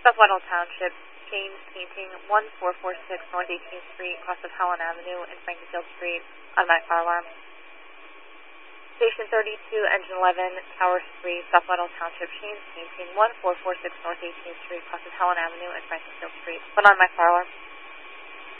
South Whitehall Township, James Painting, 1446 North 18th Street, cross of Helen Avenue and Frankenfield Street, automatic fire alarm. Station 32, Engine 11, Tower 3, South Whitehall Township, James Painting, 1446 North 18th Street, cross of Helen Avenue and Frankenfield Street, automatic fire alarm.